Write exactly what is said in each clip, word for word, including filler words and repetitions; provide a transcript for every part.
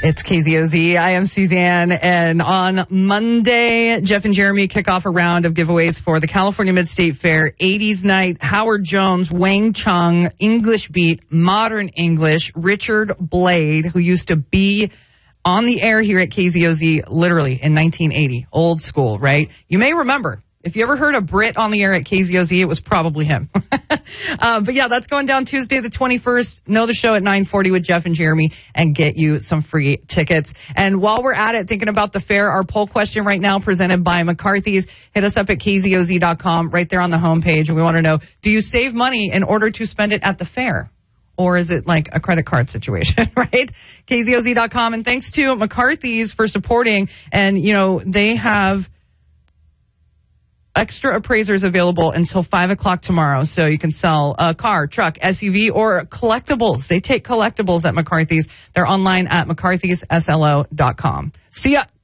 It's K Z O Z. I am Suzanne. And on Monday, Jeff and Jeremy kick off a round of giveaways for the California Mid-State Fair, eighties Night, Howard Jones, Wang Chung, English Beat, Modern English, Richard Blade, who used to be on the air here at K Z O Z literally in nineteen eighty. Old school, right? You may remember. If you ever heard a Brit on the air at K Z O Z, it was probably him. uh, but yeah, that's going down Tuesday the twenty-first. Know the show at nine forty with Jeff and Jeremy and get you some free tickets. And while we're at it, thinking about the fair, our poll question right now presented by McCarthy's. Hit us up at K Z O Z dot com right there on the homepage. And we want to know, do you save money in order to spend it at the fair? Or is it like a credit card situation, right? K Z O Z dot com. And thanks to McCarthy's for supporting. And, you know, they have extra appraisers available until five o'clock tomorrow. So you can sell a car, truck, S U V, or collectibles. They take collectibles at McCarthy's. They're online at McCarthys S L O dot com. See ya.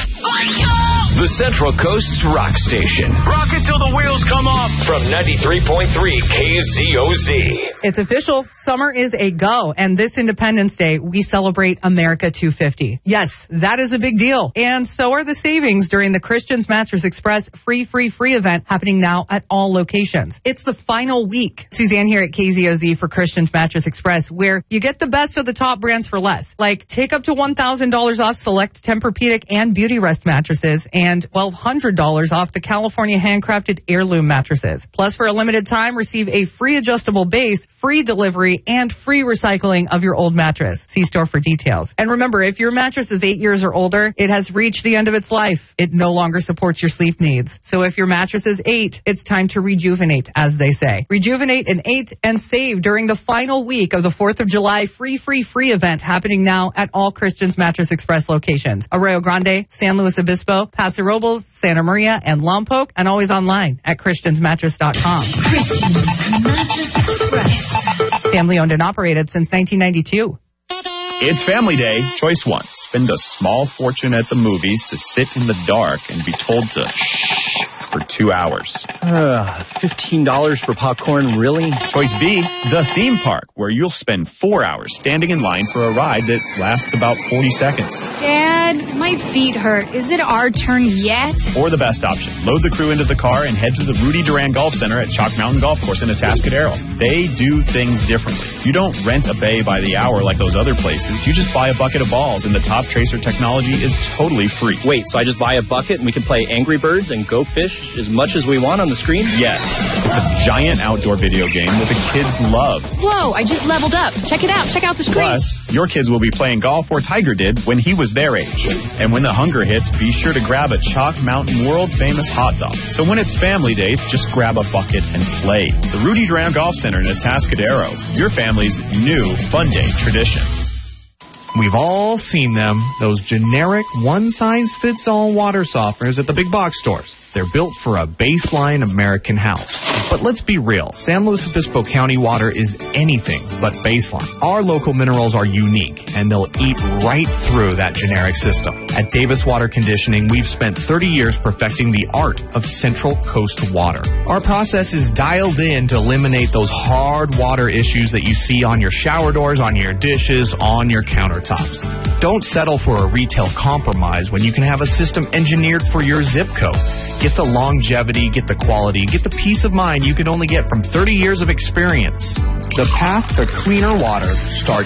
The Central Coast's rock station. Rock it till the wheels come off. From ninety-three point three K Z O Z. It's official. Summer is a go. And this Independence Day, we celebrate America two fifty. Yes, that is a big deal. And so are the savings during the Christian's Mattress Express free, free, free event happening now at all locations. It's the final week. Suzanne here at K Z O Z for Christian's Mattress Express, where you get the best of the top brands for less. Like, take up to one thousand dollars off select Tempur-Pedic and Beauty Rest mattresses, and twelve hundred dollars off the California handcrafted heirloom mattresses. Plus, for a limited time, receive a free adjustable base, free delivery, and free recycling of your old mattress. See store for details. And remember, if your mattress is eight years or older, it has reached the end of its life. It no longer supports your sleep needs. So if your mattress is eight, it's time to rejuvenate, as they say. Rejuvenate in eight and save during the final week of the fourth of July free, free, free event happening now at all Christian's Mattress Express locations. Arroyo Grande, San Luis Obispo, Paso Robles, Santa Maria, and Lompoc, and always online at Christians Mattress dot com. Christians Mattress Express. Family owned and operated since nineteen ninety-two. It's Family Day. Choice one. Spend a small fortune at the movies to sit in the dark and be told to shh for two hours. Uh, fifteen dollars for popcorn, really? Choice B. The theme park, where you'll spend four hours standing in line for a ride that lasts about forty seconds. Dad, my feet hurt. Is it our turn yet? Or the best option. Load the crew into the car and head to the Rudy Duran Golf Center at Chalk Mountain Golf Course in Atascadero. They do things differently. You don't rent a bay by the hour like those other places. You just buy a bucket of balls, and the Top Tracer technology is totally free. Wait, so I just buy a bucket and we can play Angry Birds and Go Fish as much as we want on the screen? Yes. It's a giant outdoor video game that the kids love. Whoa, I just leveled up. Check it out. Check out the screen. Plus, your kids will be playing golf where Tiger did when he was their age. And when the hunger hits, be sure to grab a Chalk Mountain world-famous hot dog. So when it's family day, just grab a bucket and play. The Rudy Duran Golf Center in Atascadero, your family's new fun day tradition. We've all seen them, those generic one-size-fits-all water softeners at the big box stores. They're built for a baseline American house. But let's be real, San Luis Obispo County water is anything but baseline. Our local minerals are unique, and they'll eat right through that generic system. At Davis Water Conditioning, we've spent thirty years perfecting the art of Central Coast water. Our process is dialed in to eliminate those hard water issues that you see on your shower doors, on your dishes, on your countertops. Don't settle for a retail compromise when you can have a system engineered for your zip code. Get the longevity, get the quality, get the peace of mind you can only get from thirty years of experience. The path to cleaner water starts